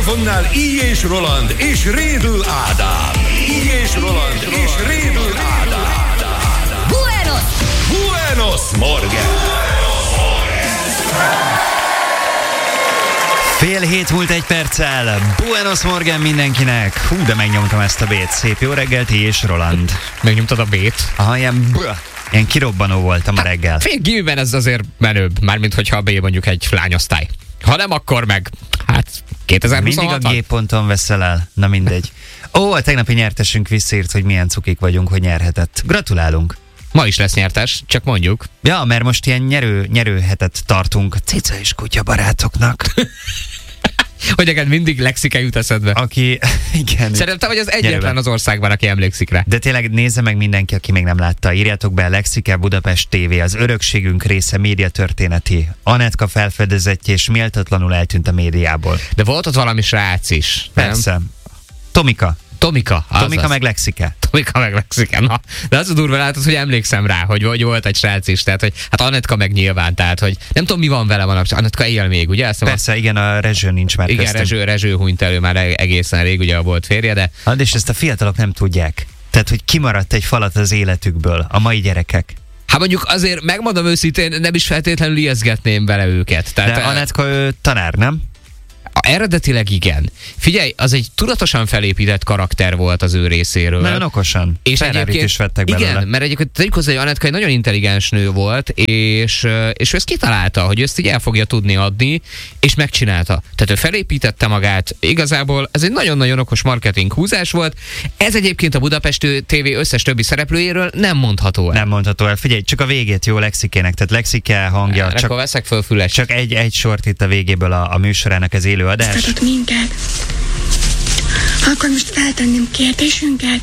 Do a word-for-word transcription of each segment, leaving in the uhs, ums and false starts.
mikrofonnál Így és Roland és Rédl Ádám. Így és Roland és Rédl Ádám. Buenos! Buenos Morgen! Fél hét múlt egy perccel. Buenos Morgen mindenkinek. Hú, de megnyomtam ezt a bét. Szép jó reggelt, Így és Roland. Megnyomtad a bét? Aha, ilyen, ilyen kirobbanó voltam a reggel. Fél gimiben ez azért menőbb, mármint hogyha a B mondjuk egy lányosztály. Ha nem, akkor meg, hát kétezer-huszonhat. Mindig a G-ponton veszel el. Na mindegy. Ó, a tegnapi nyertesünk visszaírt, hogy milyen cukik vagyunk, hogy nyerhetett. Gratulálunk. Ma is lesz nyertes, csak mondjuk. Ja, mert most ilyen nyerő, nyerőhetet tartunk cica és kutya barátoknak. Hogy neked mindig Lexike jut eszedbe. Aki, igen. Szerintem te vagy az egyetlen nyerőben. Az országban, aki emlékszik rá. De tényleg nézze meg mindenki, aki még nem látta. Írjátok be Lexike Budapest té vé, az örökségünk része, médiatörténeti. Anetka felfedezetje és méltatlanul eltűnt a médiából. De volt ott valami srác is. Persze. Nem? Tomika. Tomika. Tomika azaz. meg Lexike. Tomika meg Lexike, na. De az a durva, látod, hogy emlékszem rá, hogy, hogy volt egy srác is, tehát, hogy hát Anetka meg nyilván, tehát, hogy nem tudom, mi van vele manapság. Anetka él még, ugye? Azt Persze, a... igen, a Rezső nincs már igen, köztünk. Rezső, Rezső hunyt elő már egészen rég, ugye volt férje, de... Hát, és ezt a fiatalok nem tudják. Tehát, hogy kimaradt egy falat az életükből, a mai gyerekek. Hát mondjuk azért, megmondom őszintén, nem is feltétlenül ijeszgetném vele őket. Tehát, de Anetka ő tanár, nem? Eredetileg igen. Figyelj, az egy tudatosan felépített karakter volt az ő részéről. Nagyon okosan. És Ferrarit is vettek belőle. Igen, mert egyébként tegyük hozzá, hogy Anetka egy nagyon intelligens nő volt, és, és ő ezt kitalálta, hogy ő ezt így el fogja tudni adni, és megcsinálta. Tehát ő felépítette magát, igazából ez egy nagyon-nagyon okos marketing húzás volt. Ez egyébként a Budapest té vé összes többi szereplőjéről nem mondható el. Nem mondható el. Figyelj, csak a végét jó Lexikének, tehát Lexike hangja. Erre csak, akkor veszek föl füles. Csak egy, egy sort itt a végéből a, a műsorának az élő adás. Biztatott minket. Akkor most feltenném kérdésünket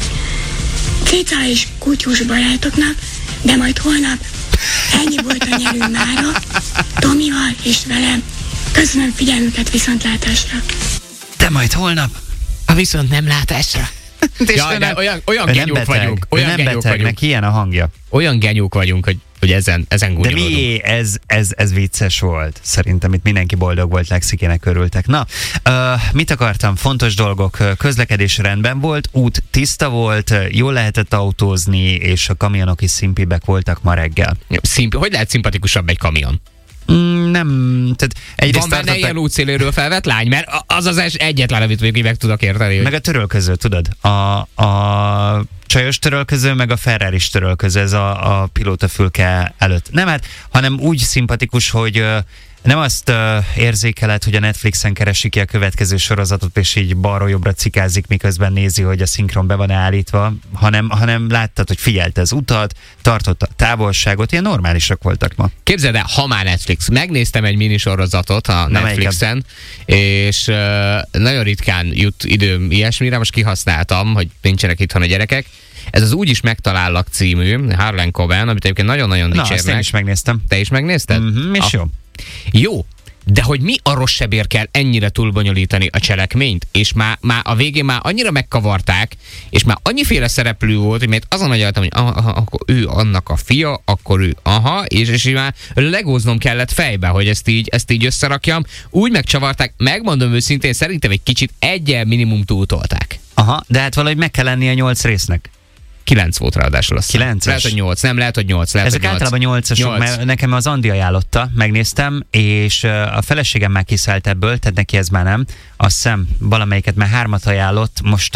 cica és kutyus barátoknak, de majd holnap ennyi volt a nyerő mára, Tomival és velem. Köszönöm figyelmüket, viszontlátásra. De majd holnap. A viszont nem látásra. Ja, de olyan, olyan genyók vagyunk. Olyan nem genyók beteg, vagyunk. neki ilyen a hangja. Olyan genyók vagyunk, hogy, hogy ezen, ezen De mi? Ez, ez, ez vicces volt. Szerintem itt mindenki boldog volt, Lexikének örültek. Na, uh, mit akartam? Fontos dolgok. Közlekedés rendben volt, út tiszta volt, jól lehetett autózni, és a kamionok is szimpibek voltak ma reggel. Szimpi, hogy lehet szimpatikusabb egy kamion? Mm, nem, tehát egyrészt van benne tartottak... ilyen útszéléről felvett lány, mert az az egyetlen, amit mondjuk meg tudok érteni. Meg a törölköző, tudod? A, a csajos törölköző, meg a Ferraris törölköző, ez a, a pilótafülke előtt. Nem hát, hanem úgy szimpatikus, hogy uh, nem azt uh, érzékeled, hogy a Netflixen keresi ki a következő sorozatot, és így balról jobbra cikázik, miközben nézi, hogy a szinkron be van állítva, hanem, hanem láttad, hogy figyelte az utat, tartotta a távolságot, ilyen normálisak voltak ma. Képzeld el, ha már Netflix. Megnéztem egy minisorozatot a Na, Netflixen, és uh, nagyon ritkán jut időm ilyesmire, most kihasználtam, hogy nincsenek itthon a gyerekek. Ez az Úgy is megtalállak című, Harlan Coben, amit egyébként nagyon-nagyon Na, dicsérnek. azt én is megnéztem. Te is megnézted? Mm-hmm, és ah. jó. Jó, de hogy mi a rossz sebér kell ennyire túlbonyolítani a cselekményt, és már, már a végén már annyira megkavarták, és már annyiféle szereplő volt, hogy mert azon agyaltam, hogy aha, aha, akkor ő annak a fia, akkor ő aha, és, és így már legóznom kellett fejbe, hogy ezt így, ezt így összerakjam. Úgy megcsavarták, megmondom őszintén, szerintem egy kicsit egyel minimum túltolták. Aha, de hát valahogy meg kell lenni a nyolc résznek. Kilenc volt ráadásul azt. Kilences? Lehet, hogy nyolc. Nem, lehet, hogy nyolc. Lehet, Ezek hogy általában nyolcasok, mert nekem az Andi ajánlotta, megnéztem, és a feleségem már kiszállt ebből, tehát neki ez már nem. Azt hiszem, valamelyiket már hármat ajánlott, most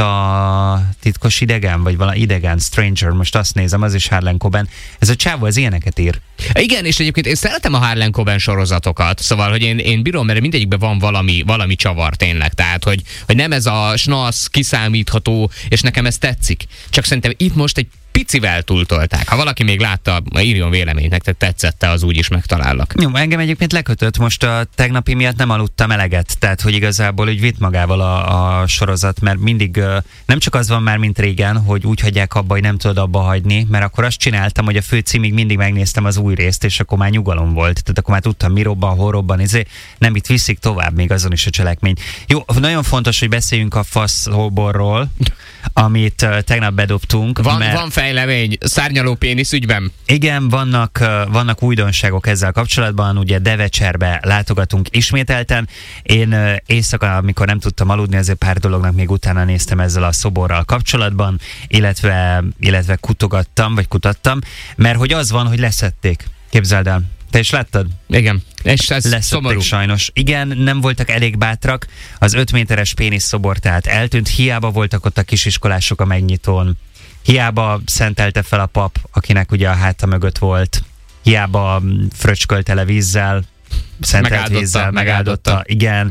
a titkos idegen, vagy valami idegen, Stranger, most azt nézem, az is Harlan Coben. Ez a csávó, az ilyeneket ír. Igen, és egyébként én szeretem a Harlan Coben sorozatokat, szóval, hogy én, én bírom, mert mindegyikben van valami, valami csavar tényleg, tehát, hogy, hogy nem ez a snasz, kiszámítható, és nekem ez tetszik. Csak szerintem itt most egy picivel túltolták. Ha valaki még látta, írjon véleményt, nektek tetszette, az Úgy is megtalállak. Jó, engem egyébként lekötött, most a tegnapi miatt nem aludtam eleget, tehát hogy igazából úgy vitt magával a, a sorozat, mert mindig nem csak az van már, mint régen, hogy úgy hagyják abba, hogy nem tudod abba hagyni, mert akkor azt csináltam, hogy a főcímig mindig megnéztem az új részt, és akkor már nyugalom volt, tehát akkor már tudtam, mi robban, hol robban, ezért nem itt viszik tovább még azon is a cselekmény. Jó, nagyon fontos, hogy beszéljünk a faszóborról, amit uh, tegnap bedobtunk. Van, mert... van fejlemény szárnyaló pénisz ügyben? Igen, vannak, vannak újdonságok ezzel kapcsolatban, ugye Devecserbe látogatunk ismételten. Én éjszaka, amikor nem tudtam aludni, ezért pár dolognak még utána néztem ezzel a szoborral kapcsolatban, illetve, illetve kutogattam, vagy kutattam, mert hogy az van, hogy leszették. Képzeld el. Te is láttad? Igen. És ez leszették szomorú. Sajnos. Igen, nem voltak elég bátrak. Az öt méteres pénisz szobor tehát eltűnt. Hiába voltak ott a kisiskolások a megnyitón. Hiába szentelte fel a pap, akinek ugye a háta mögött volt. Hiába fröcskölte le vízzel, szentelt Megáldotta, vízzel, megáldotta. megáldotta. Igen.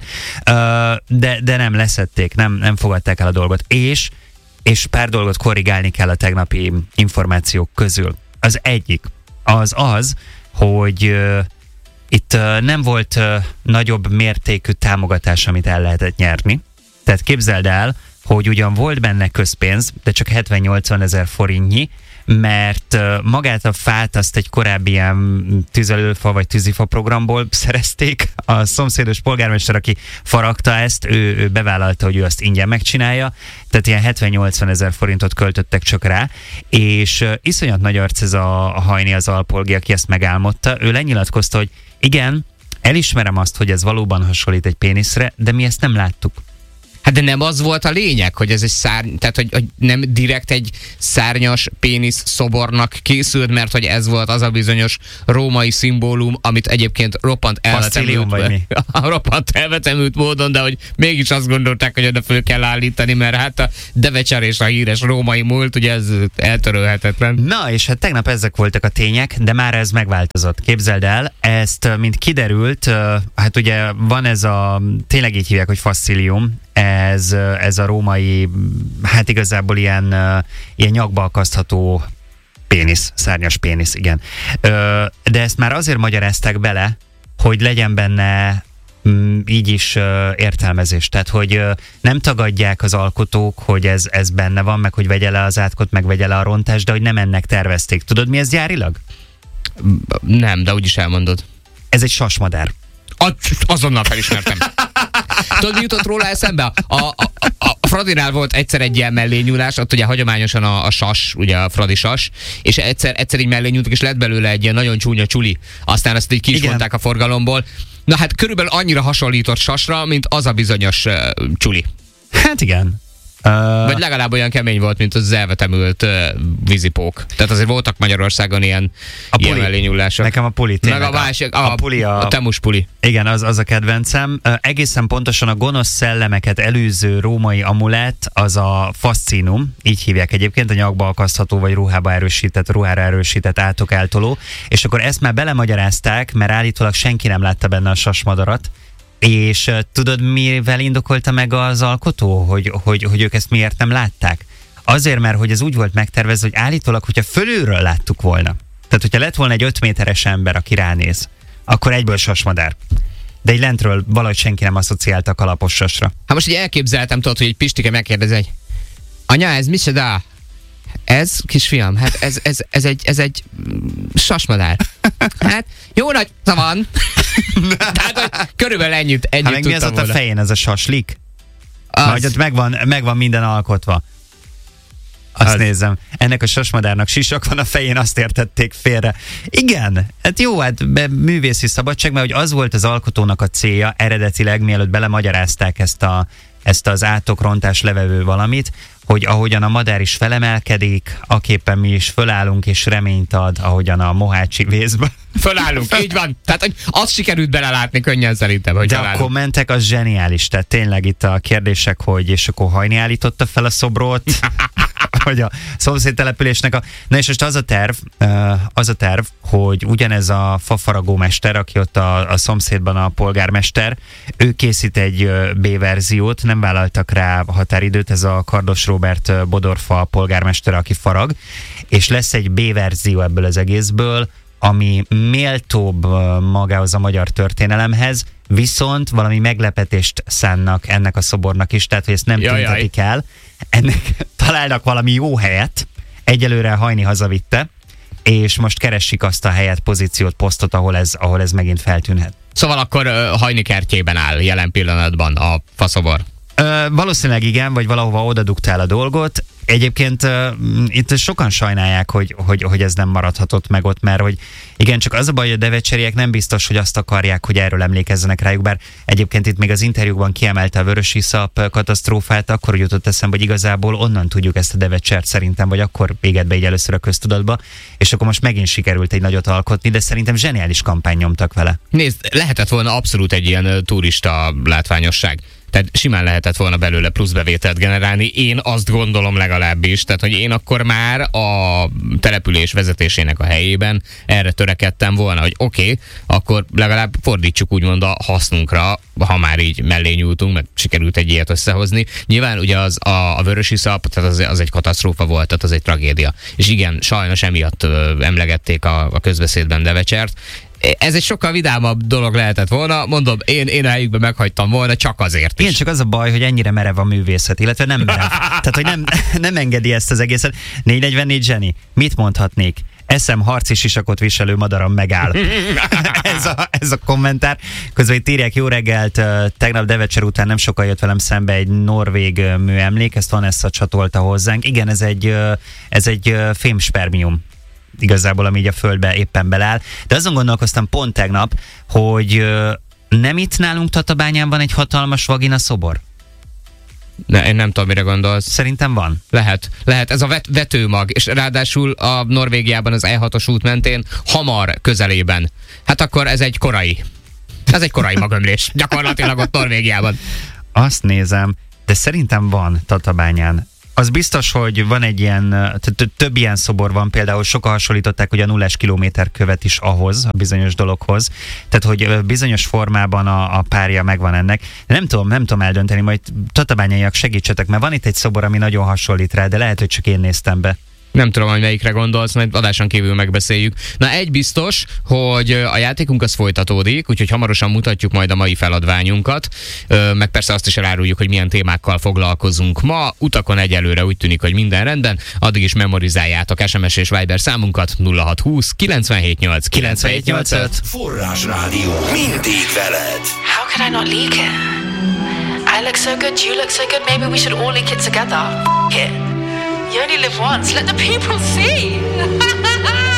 De, de nem leszették, nem, nem fogadták el a dolgot. És, és pár dolgot korrigálni kell a tegnapi információk közül. Az egyik, az az, hogy uh, itt uh, nem volt uh, nagyobb mértékű támogatás, amit el lehetett nyerni. Tehát képzeld el, hogy ugyan volt benne közpénz, de csak hetven-nyolcvan ezer forintnyi, mert uh, magát a fát azt egy korábbi ilyen tüzelőfa vagy tűzifa programból szerezték. A szomszédos polgármester, aki faragta ezt, ő, ő bevállalta, hogy ő azt ingyen megcsinálja, tehát ilyen hetven-nyolcvan ezer forintot költöttek csak rá, és uh, iszonyat nagy arc ez a, a Hajni az alpolgi, aki ezt megálmodta. Ő lenyilatkozta, hogy igen, elismerem azt, hogy ez valóban hasonlít egy péniszre, de mi ezt nem láttuk. Hát de nem az volt a lényeg, hogy ez egy szárny, tehát hogy, hogy nem direkt egy szárnyas pénisz szobornak készült, mert hogy ez volt az a bizonyos római szimbólum, amit egyébként roppant elvetemült, vagy mi? roppant elvetemült módon, de hogy mégis azt gondolták, hogy oda föl kell állítani, mert hát a Devecser és a híres római múlt, ugye ez eltörölhetetlen. Na, és hát tegnap ezek voltak a tények, de már ez megváltozott. Képzeld el, ezt, mint kiderült, hát ugye van ez a, tényleg így hívják, hogy faszilium, ez, ez a római, hát igazából ilyen, ilyen nyakba akasztható pénisz, szárnyas pénisz, igen. De ezt már azért magyarázták bele, hogy legyen benne így is értelmezés. Tehát, hogy nem tagadják az alkotók, hogy ez, ez benne van, meg hogy vegye le az átkot, meg vegye le a rontást, de hogy nem ennek tervezték. Tudod, mi ez gyárilag? Nem, de úgyis elmondod. Ez egy sasmadár. A, azonnal felismertem. Tudod, mi jutott róla eszembe? A, a, a, a Fradinál volt egyszer egy ilyen mellényúlás, ott ugye hagyományosan a, a sas, ugye a Fradi sas, és egyszer, egyszer így mellényúltak, és lett belőle egy ilyen nagyon csúnya csuli. Aztán ezt így ki is vonták a forgalomból. Na hát körülbelül annyira hasonlított sasra, mint az a bizonyos uh, csuli. Hát igen. Uh... Vagy legalább olyan kemény volt, mint az elvetemült uh, vízipók. Tehát azért voltak Magyarországon ilyen, ilyen mellényúlások. Nekem a puli tényleg. Meg a másik, a, a, puli a, a temus puli. Igen, az, az a kedvencem. Uh, egészen pontosan a gonosz szellemeket előző római amulett, az a fascinum, így hívják egyébként, a nyakba akasztható vagy ruhába erősített, ruhára erősített átok eltoló. És akkor ezt már belemagyarázták, mert állítólag senki nem látta benne a sasmadarat. És uh, tudod, mivel indokolta meg az alkotó, hogy, hogy, hogy ők ezt miért nem látták? Azért, mert hogy ez úgy volt megtervezve, hogy állítólag, hogyha fölülről láttuk volna, tehát hogyha lett volna egy öt méteres ember, aki ránéz, akkor egyből sasmadár. De így lentről valahogy senki nem asszociálta a kalapos sasra. Hát most így elképzeltem, tudod, hogy egy Pistike megkérdezi, hogy anya, ez micsoda? Ez, kisfiam, hát ez, ez, ez egy, ez egy sasmadár. Hát, jó nagy van. Tehát, hogy körülbelül ennyit, ennyit hát meg mi az ott a fején, ez a saslik? Az... Vagy ott megvan, megvan minden alkotva. Azt az... nézem. Ennek a sasmadárnak sisak van a fején, azt értették félre. Igen, hát jó, hát be, művészi szabadság, mert hogy az volt az alkotónak a célja eredetileg, mielőtt belemagyarázták ezt, a, ezt az átokrontás levevő valamit, hogy ahogyan a madár is felemelkedik, aképpen mi is fölállunk és reményt ad, ahogyan a mohácsi vészben. Fölállunk, így van. Tehát, hogy azt sikerült belelátni könnyen szerintem, hogy de felállunk. A kommentek az zseniális, tehát tényleg itt a kérdések, hogy és akkor Hajni állította fel a szobrot, hogy a szomszéd településnek a... Na és most az a terv, az a terv, hogy ugyanez a fafaragó mester, aki ott a, a szomszédban a polgármester, ő készít egy B-verziót, nem vállaltak rá határidőt, ez a Kardos Róbert Bodorfa polgármester, aki farag, és lesz egy B-verzió ebből az egészből, ami méltóbb magához a magyar történelemhez, viszont valami meglepetést szánnak ennek a szobornak is, tehát hogy ezt nem tüntetik el. Ennek találnak valami jó helyet, egyelőre Hajni hazavitte, és most keresik azt a helyet, pozíciót, posztot, ahol ez, ahol ez megint feltűnhet. Szóval akkor uh, Hajni kertjében áll jelen pillanatban a faszobor. Ö, valószínűleg igen, vagy valahova oda dugtál a dolgot. Egyébként uh, itt sokan sajnálják, hogy, hogy, hogy ez nem maradhatott meg ott, mert hogy igen, csak az a baj, hogy a devecseriek nem biztos, hogy azt akarják, hogy erről emlékezzenek rájuk, bár egyébként itt még az interjúkban kiemelte a vörösiszap katasztrófát, akkor jutott eszembe, hogy igazából onnan tudjuk ezt a devecsert szerintem, vagy akkor égett be így először a köztudatba, és akkor most megint sikerült egy nagyot alkotni, de szerintem zseniális kampány nyomtak vele. Nézd, lehetett volna abszolút egy ilyen turista látványosság. Tehát simán lehetett volna belőle pluszbevételt generálni. Én azt gondolom legalábbis, tehát hogy én akkor már a település vezetésének a helyében erre törekedtem volna, hogy oké, okay, akkor legalább fordítsuk úgymond a hasznunkra, ha már így mellé nyúltunk, meg sikerült egy ilyet összehozni. Nyilván ugye az a, a vörösiszap, tehát az, az egy katasztrófa volt, tehát az egy tragédia. És igen, sajnos emiatt ö, emlegették a, a közbeszédben Devecsert. Ez egy sokkal vidámabb dolog lehetett volna, mondom, én, én a helyükben meghagytam volna, csak azért is. Igen, csak az a baj, hogy ennyire merev a művészet, illetve nem merev. Tehát, hogy nem, nem engedi ezt az egészet. négy negyvennégy zseni. Mit mondhatnék? Eszem harci sisakot viselő madaram megáll. ez, a, ez a kommentár. Közben itt írják, jó reggelt, tegnap Devecser után nem sokkal jött velem szembe egy norvég műemlék, ezt Vanessa csatolta hozzánk. Igen, ez egy, ez egy fémspermium. Igazából, ami így a földbe éppen beláll. De azon gondolkoztam pont tegnap, hogy nem itt nálunk Tatabányán van egy hatalmas vagina szobor? Ne, én nem tudom, mire gondolsz. Szerintem van. Lehet, lehet. Ez a vet, vetőmag, és ráadásul a Norvégiában az E hatos út mentén Hamar közelében. Hát akkor ez egy korai. Ez egy korai magömlés. Gyakorlatilag ott Norvégiában. Azt nézem, de szerintem van Tatabányán. Az biztos, hogy van egy ilyen, több ilyen szobor van, például sokan hasonlították, hogy a nullás kilométer követ is ahhoz, a bizonyos dologhoz. Tehát, hogy bizonyos formában a, a párja megvan ennek. De nem tudom, nem tudom eldönteni, majd tatabányaiak segítsetek, mert van itt egy szobor, ami nagyon hasonlít rá, de lehet, hogy csak én néztem be. Nem tudom, hogy melyikre gondolsz, majd adáson kívül megbeszéljük. Na, egy biztos, hogy a játékunk az folytatódik, úgyhogy hamarosan mutatjuk majd a mai feladványunkat, meg persze azt is eláruljuk, hogy milyen témákkal foglalkozunk ma. Utakon egyelőre úgy tűnik, hogy minden rendben, addig is memorizáljátok es em es és Viber számunkat nulla hat húsz kilencvenhét nyolc kilencvenhét nyolcvanöt. Forrásrádió, mindig veled. How could I not leak it? I look so good, you look so good, maybe we should all leak it together. F- it. You only live once, let the people see.